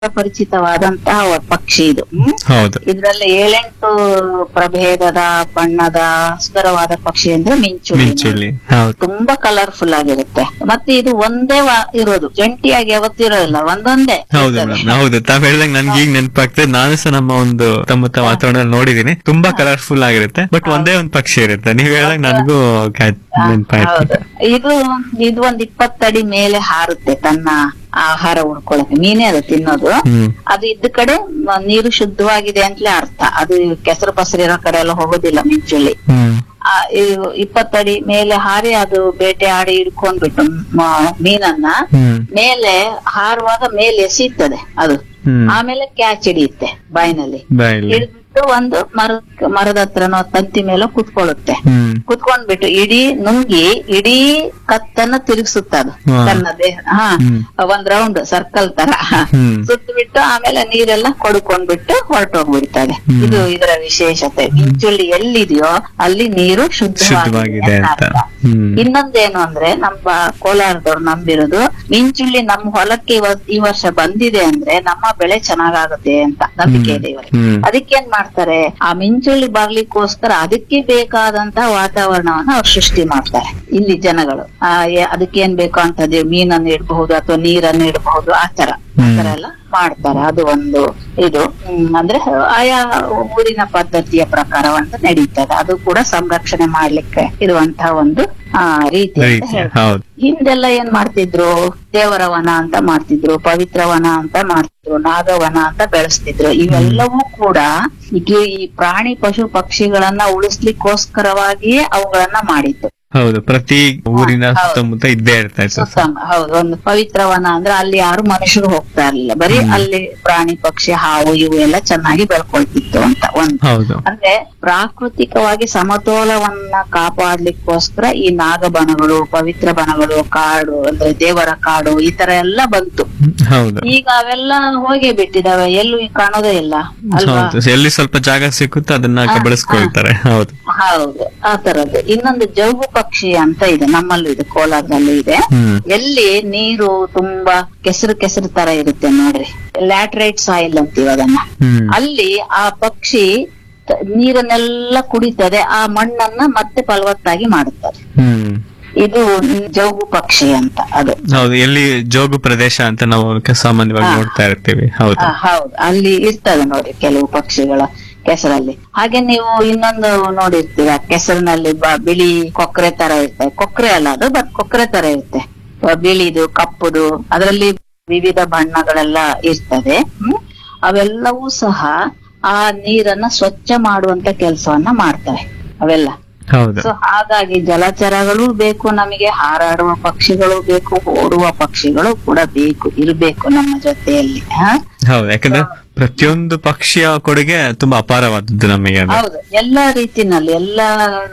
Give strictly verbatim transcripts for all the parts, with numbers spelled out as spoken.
ಪರಿಚಿತವಾದಂತಹ ಪಕ್ಷಿ ಇದು. ಹ್ಮ್ ಹೌದು. ಇದ್ರಲ್ಲಿ ಏಳೆಂಟು ಪ್ರಭೇದದ ಬಣ್ಣದ ಸುಂದರವಾದ ಪಕ್ಷಿ ಅಂದ್ರೆ ಮಿಂಚುಳ್ಳಿ. ಮಿಂಚುಳ್ಳಿ ಹೌದು. ತುಂಬಾ ಕಲರ್ಫುಲ್ ಆಗಿರುತ್ತೆ. ಮತ್ತೆ ಇದು ಒಂದೇ ವಾ- ಇರೋದು, ಜಂಟಿಯಾಗಿ ಯಾವತ್ತೂ ಇರೋದಿಲ್ಲ, ಒಂದೊಂದೇ ಹೌದು ಇರ್ತದೆ. ಮೇಡಮ್, ಹೌದು. ತಾವ್ ಹೇಳ್ದಂಗ್ ನನ್ಗೆ ಈಗ ನೆನಪಾಗ್ತದೆ. ನಾನು ಸಹ ನಮ್ಮ ಒಂದು ಸುತ್ತಮುತ್ತ ವಾತಾವರಣದಲ್ಲಿ ನೋಡಿದೀನಿ, ತುಂಬಾ ಕಲರ್ಫುಲ್ ಆಗಿರುತ್ತೆ. ಬಟ್ ಒಂದೇ ಒಂದು ಪಕ್ಷಿ ಇರುತ್ತೆ. ನೀವ್ ಹೇಳ್ದಂಗ್ ನನಗೂ ನೆನಪಾಯ್ತು. ಹೌದು. ಇದು ಇದು ಒಂದ್ ಇಪ್ಪತ್ತಡಿ ಮೇಲೆ ಹಾರುತ್ತೆ ತನ್ನ ಆಹಾರ ಉಳ್ಕೊಳಕ್ಕೆ. ಮೀನೇ ಅದು ತಿನ್ನೋದು. ಹ್ಮ್ ಅದು ಇದ್ದ ಕಡೆ ಮ- ನೀರು ಶುದ್ಧವಾಗಿದೆ ಅಂತಲೇ ಅರ್ಥ. ಅದು ಕೆಸರು ಪಸರು ಇರೋ ಕಡೆ ಎಲ್ಲ ಹೋಗೋದಿಲ್ಲ ಮಿಂಚುಳ್ಳಿ. ಹ್ಮ್ ಆ, ಇದು ಇಪ್ಪತ್ತಡಿ ಮೇಲೆ ಹಾರಿ ಅದು ಬೇಟೆ ಆಡಿ ಹಿಡ್ಕೊಂಡ್ಬಿಟ್ಟು ಮ- ಮೀನನ್ನ ಹ್ಮ್ ಮೇಲೆ ಹಾರುವಾಗ ಮೇಲೆ ಎಸೀತದೆ ಅದು. ಹ್ಮ್ ಆಮೇಲೆ ಕ್ಯಾಚ್ ಹಿಡಿಯುತ್ತೆ ಬಾಯಿನಲ್ಲಿ. ಬಾಯಲ್ಲಿ. ಹಿಡಿದ್ಬಿಟ್ಟು ಒಂದು ಮರ ಮರದ ಹತ್ರನೋ ತಂತಿ ಮೇಲೆ ಕುತ್ಕೊಳ್ಳುತ್ತೆ. ಹ್ಮ್ ಕುತ್ಕೊಂಡ್ಬಿಟ್ಟು ಇಡೀ ನುಂಗಿ ಇಡೀ ಕತ್ತನ್ನ ತಿರುಗಿಸುತ್ತ ಅದು ಹಾ. ತನ್ನ ದೇಹ. ಹಾ ಹ್ಮ್. ಒಂದ್ ರೌಂಡ್ ಸರ್ಕಲ್ ತರ ಹ್ಮ್. ಸುತ್ತ ಬಿಟ್ಟು ಆಮೇಲೆ ನೀರೆಲ್ಲ ಕೊಡ್ಕೊಂಡ್ಬಿಟ್ಟು ಹೊರಟೋಗ್ಬಿಡ್ತದೆ. ಹ್ಮ್. ಇದು ಇದರ ವಿಶೇಷತೆ. ಮಿಂಚುಳ್ಳಿ ಎಲ್ಲಿದೆಯೋ ಅಲ್ಲಿ ನೀರು ಶುದ್ಧವಾಗಿದೆ ಶುದ್ಧವಾಗಿದೆ ಅಂತ ಅಂತ. ಅರ್ಥ. ಹ್ಮ್ ಇನ್ನೊಂದೇನು ಅಂದ್ರೆ ನಮ್ಮ ಕೋಲಾರದವ್ರು ನಂಬಿರೋದು ಮಿಂಚುಳ್ಳಿ ನಮ್ಮ ಹೊಲಕ್ಕೆ ಇವ- ಈ ವರ್ಷ ಬಂದಿದೆ ಅಂದ್ರೆ ನಮ್ಮ ಬೆಳೆ ಚೆನ್ನಾಗಾಗುತ್ತೆ ಅಂತ ನಂಬಿಕೆ ಇದೆ ಇವರಿಗೆ. ಹ್ಮ್ ಅದಕ್ಕೇನ್ ಮಾಡ್ತಾರೆ, ಆ ಮಿಂಚುಳ್ಳಿ ಬರ್ಲಿಕ್ಕೋಸ್ಕರ ಅದಕ್ಕೆ ಬೇಕಾದಂತಹ ವಾತಾವರಣವನ್ನ ಅವ್ರು ಸೃಷ್ಟಿ ಮಾಡ್ತಾರೆ ಇಲ್ಲಿ ಜನಗಳು. ಆ ಎ- ಅದಕ್ಕೇನ್ ಬೇಕು ಅಂತದ್ದು ಮೀನನ್ನು ಇಡಬಹುದು ಅಥವಾ ನೀರನ್ನು ಇಡಬಹುದು, ಆತರ ಆತರ ಎಲ್ಲ ಮಾಡ್ತಾರೆ. ಅದು ಒಂದು ಇದು ಹ್ಮ್, ಅಂದ್ರೆ ಆಯಾ ಊರಿನ ಪದ್ಧತಿಯ ಪ್ರಕಾರ ಒಂದು ನಡೀತದೆ. ಅದು ಕೂಡ ಸಂರಕ್ಷಣೆ ಮಾಡ್ಲಿಕ್ಕೆ ಇರುವಂತಹ ಒಂದು ಆ ರೀತಿ ಅಂತ ರೀತಿ, ಹೇಳ್ತಾರೆ. ಹೌದು. ಹಿಂದೆಲ್ಲ ಏನ್ ಮಾಡ್ತಿದ್ರು, ದೇವರ ವನ ಅಂತ ಮಾಡ್ತಿದ್ರು, ಪವಿತ್ರ ವನ ಅಂತ ಮಾಡ್ತಿದ್ರು, ನಾಗವನ ಅಂತ ಬೆಳೆಸ್ತಿದ್ರು. ಇವೆಲ್ಲವೂ ಕೂಡ ಈಗ ಈ ಪ್ರಾಣಿ ಪಶು ಪಕ್ಷಿಗಳನ್ನ ಉಳಿಸ್ಲಿಕ್ಕೋಸ್ಕರವಾಗಿಯೇ ಅವುಗಳನ್ನ ಮಾಡಿದ್ದು. ಹೌದು. ಪ್ರತಿ ಊರಿನ ಹೌದು. ಸುತ್ತಮುತ್ತ ಇದ್ದೇ ಇರ್ತಾ ಇತ್ತು. ಸುತ್ತಮ ಹೌದು. ಒಂದು ಪವಿತ್ರವನ ಅಂದ್ರೆ ಅಲ್ಲಿ ಯಾರು ಮನುಷ್ಯರು ಹೋಗ್ತಾ ಇರ್ಲಿಲ್ಲ, ಬರೀ ಅಲ್ಲಿ ಪ್ರಾಣಿ ಪಕ್ಷಿ ಹಾವು ಇವು ಎಲ್ಲ ಚೆನ್ನಾಗಿ ಬೆಳ್ಕೊಳ್ತಿತ್ತು ಅಂತ ಒಂದು. ಹೌದು. ಅಂದ್ರೆ ಪ್ರಾಕೃತಿಕವಾಗಿ ಸಮತೋಲವನ್ನ ಕಾಪಾಡ್ಲಿಕ್ಕೋಸ್ಕರ ಈ ನಾಗಬನಗಳು, ಪವಿತ್ರ ಬನಗಳು, ಕಾಡು ಅಂದ್ರೆ ದೇವರ ಕಾಡು ಈ ತರ ಎಲ್ಲ ಬಂತು. ಹೌದು. ಈಗ ಅವೆಲ್ಲ ಹೋಗೇ ಬಿಟ್ಟಿದಾವೆ, ಎಲ್ಲೂ ಈಗ ಕಾಣೋದೇ ಇಲ್ಲ ಅಲ್ವಾ? ಹೌದು. ಎಲ್ಲಿ ಸ್ವಲ್ಪ ಜಾಗ ಸಿಕ್ಕುತ್ತೋ ಅದನ್ನ ಹಾ, ಬೆಳೆಸ್ಕೊಳ್ತಾರೆ. ಹೌದು. ಹೌದು, ಆ ತರದ್ದು. ಇನ್ನೊಂದು ಜೌಗು ಪಕ್ಷಿ ಅಂತ ಇದೆ, ನಮ್ಮಲ್ಲೂ ಇದೆ, ಕೋಲಾರದಲ್ಲೂ ಇದೆ. ಹ್ಮ್ ಎಲ್ಲಿ ನೀರು ತುಂಬಾ ಕೆಸರು ಕೆಸರು ತರ ಇರುತ್ತೆ ನೋಡ್ರಿ, ಲ್ಯಾಟ್ರೈಟ್ ಸಾಯಿಲ್ ಅಂತೀವಿ ಅದನ್ನ. ಹ್ಮ್ ಅಲ್ಲಿ ಆ ಪಕ್ಷಿ ತ- ನೀರನ್ನೆಲ್ಲ ಕುಡಿತದೆ, ಆ ಮಣ್ಣನ್ನ ಮತ್ತೆ ಫಲವತ್ತಾಗಿ ಮಾಡುತ್ತದೆ. ಹ್ಮ್ ಇದು ಜೌಗು ಪಕ್ಷಿ ಅಂತ ಅದು. ಹೌದು. ಎಲ್ಲಿ ಜೋಗು ಪ್ರದೇಶ ಅಂತ ನಾವು ಸಾಮಾನ್ಯವಾಗಿ ಹಾ. ನೋಡ್ತಾ ಇರ್ತೀವಿ. ಹೌದು. ಆ, ಹೌದು, ಅಲ್ಲಿ ಇರ್ತದೆ ನೋಡಿ ಕೆಲವು ಪಕ್ಷಿಗಳ ಕೆಸರಲ್ಲಿ. ಹಾಗೆ ನೀವು ಇನ್ನೊಂದು ನೋಡಿರ್ತೀರ, ಕೆಸರಿನಲ್ಲಿ ಬ- ಬಿಳಿ ಕೊಕ್ರೆ ತರ ಇರ್ತದೆ. ಕೊಕ್ರೆ ಅಲ್ಲ ಅದು, ಬಟ್ ಕೊಕ್ರೆ ತರ ಇರುತ್ತೆ, ಬ- ಬಿಳಿದು ಕಪ್ಪುದು, ಅದರಲ್ಲಿ ವಿವಿಧ ಬಣ್ಣಗಳೆಲ್ಲ ಇರ್ತದೆ. ಹ್ಮ್ ಅವೆಲ್ಲವೂ ಸಹ ಆ ನೀರನ್ನ ಸ್ವಚ್ಛ ಮಾಡುವಂತ ಕೆಲಸವನ್ನ ಮಾಡ್ತವೆ ಅವೆಲ್ಲ. ಹೌದು. ಸೊ ಹಾಗಾಗಿ ಜಲಚರಗಳು ಬೇಕು ನಮಗೆ, ಹಾರಾಡುವ ಪಕ್ಷಿಗಳು ಬೇಕು, ಓಡುವ ಪಕ್ಷಿಗಳು ಕೂಡ ಬೇಕು, ಇರ್ಬೇಕು ನಮ್ಮ ಜೊತೆಯಲ್ಲಿ. ಹ ಹೌದು. ಯಾಕಂದ್ರೆ ಪ್ರತಿಯೊಂದು ಪಕ್ಷಿಯ ಕೊಡುಗೆ ತುಂಬಾ ಅಪಾರವಾದದ್ದು ನಮಗೆ ಅದು. ಹೌದು, ಎಲ್ಲಾ ರೀತಿನಲ್ಲಿ ಎಲ್ಲಾ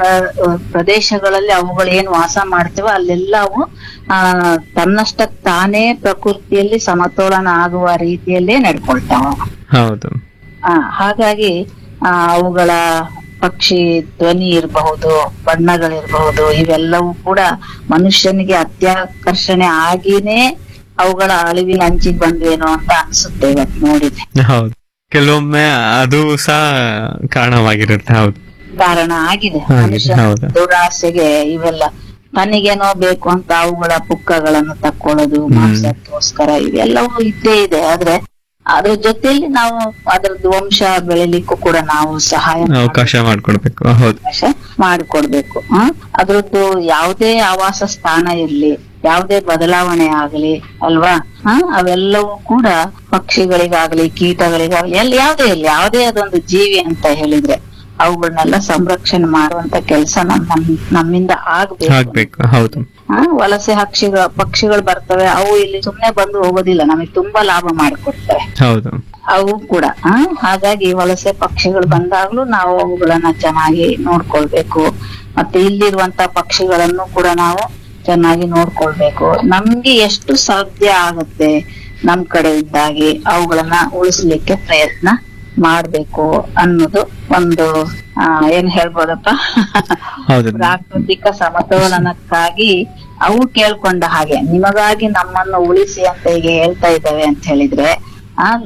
ಆ, ಪ್ರದೇಶಗಳಲ್ಲಿ ಅವುಗಳು ಏನ್ ವಾಸ ಮಾಡ್ತೇವೆ ಅಲ್ಲೆಲ್ಲ ಅವು ಆ ತನ್ನಷ್ಟಕ್ ತಾನೇ ಪ್ರಕೃತಿಯಲ್ಲಿ ಸಮತೋಲನ ಆಗುವ ರೀತಿಯಲ್ಲೇ ನಡ್ಕೊಳ್ತಾವ. ಹೌದು. ಆ ಹಾಗಾಗಿ ಆ ಅವುಗಳ ಪಕ್ಷಿ ಧ್ವನಿ ಇರಬಹುದು, ಬಣ್ಣಗಳಿರಬಹುದು, ಇವೆಲ್ಲವೂ ಕೂಡ ಮನುಷ್ಯನಿಗೆ ಅತ್ಯಾಕರ್ಷಣೆ ಆಗಿನೇ ಅವುಗಳ ಅಳಿವಿನ ಅಂಚಿಗೆ ಬಂದ್ವೇನೋ ಅಂತ ಅನ್ಸುತ್ತೆ ಇವತ್ತು ನೋಡಿದ್ರೆ. ಹೌದು. ಕೆಲವೊಮ್ಮೆ ಅದು ಸಹ ಕಾರಣವಾಗಿರುತ್ತೆ. ಹೌದು. ಕಾರಣ ಆಗಿದೆ. ಆಗಿದೆ, ಮನುಷ್ಯನ ಹೌದು. ದುರಾಸೆಗೆ ಇವೆಲ್ಲ ತನಗೇನೋ ಬೇಕು ಅಂತ ಅವುಗಳ ಪುಕ್ಕಗಳನ್ನು ತಕ್ಕೊಳ್ಳೋದು ಮಾಂಸಕ್ಕೋಸ್ಕರ ಇವೆಲ್ಲವೂ ಇದ್ದೇ ಇದೆ. ಆದ್ರೆ ಅದ್ರ ಜೊತೆಯಲ್ಲಿ ನಾವು ಅದ್ರದ್ದು ವಂಶ ಬೆಳಿಲಿಕ್ಕೂ ಕೂಡ ನಾವು ಸಹಾಯ ಅವಕಾಶ ಮಾಡ್ಕೊಡ್ಬೇಕು. ಹೌದು. ಅವಕಾಶ ಮಾಡಿಕೊಡ್ಬೇಕು. ಹ್ಮ್ ಅದ್ರದ್ದು ಯಾವುದೇ ಆವಾಸ ಸ್ಥಾನ ಇರ್ಲಿ, ಯಾವುದೇ ಬದಲಾವಣೆ ಆಗಲಿ ಅಲ್ವಾ, ಹ ಅವೆಲ್ಲವೂ ಕೂಡ ಪಕ್ಷಿಗಳಿಗಾಗ್ಲಿ ಕೀಟಗಳಿಗಾಗ್ಲಿ ಎಲ್ಲಿ ಯಾವುದೇ ಇರ್ಲಿ, ಯಾವುದೇ ಅದೊಂದು ಜೀವಿ ಅಂತ ಹೇಳಿದ್ರೆ ಅವುಗಳನ್ನೆಲ್ಲ ಸಂರಕ್ಷಣೆ ಮಾಡುವಂತ ಕೆಲಸ ನಮ್ಮ ನಮ್ಮಿಂದ ಆಗ್ಬೇಕು. ಆಗ್ಬೇಕು. ಹೌದು. ಹ ವಲಸೆ ಹಕ್ಷಿಗಳ ಪಕ್ಷಿಗಳು ಬರ್ತವೆ, ಅವು ಇಲ್ಲಿ ಸುಮ್ನೆ ಬಂದು ಹೋಗೋದಿಲ್ಲ, ನಮಗೆ ತುಂಬಾ ಲಾಭ ಮಾಡಿಕೊಡ್ತವೆ ಹೌದು. ಅವು ಕೂಡ. ಹ ಹಾಗಾಗಿ ವಲಸೆ ಪಕ್ಷಿಗಳು ಬಂದಾಗ್ಲೂ ನಾವು ಅವುಗಳನ್ನ ಚೆನ್ನಾಗಿ ನೋಡ್ಕೊಳ್ಬೇಕು. ಮತ್ತೆ ಇಲ್ಲಿರುವಂತ ಪಕ್ಷಿಗಳನ್ನು ಕೂಡ ನಾವು ಚೆನ್ನಾಗಿ ನೋಡ್ಕೊಳ್ಬೇಕು. ನಮ್ಗೆ ಎಷ್ಟು ಸಾಧ್ಯ ಆಗುತ್ತೆ ನಮ್ ಕಡೆ ಇದ್ದಾಗಿ ಅವುಗಳನ್ನ ಉಳಿಸ್ಲಿಕ್ಕೆ ಪ್ರಯತ್ನ ಮಾಡ್ಬೇಕು ಅನ್ನೋದು ಒಂದು ಆ ಏನ್ ಹೇಳ್ಬೋದಪ್ಪ, ಹೌದು. ಪ್ರಾಕೃತಿಕ ಸಮತೋಲನಕ್ಕಾಗಿ ಅವು ಕೇಳ್ಕೊಂಡ ಹಾಗೆ ನಿಮಗಾಗಿ ನಮ್ಮನ್ನು ಉಳಿಸಿ ಅಂತ ಈಗ ಹೇಳ್ತಾ ಇದ್ದಾವೆ ಅಂತ ಹೇಳಿದ್ರೆ ಆ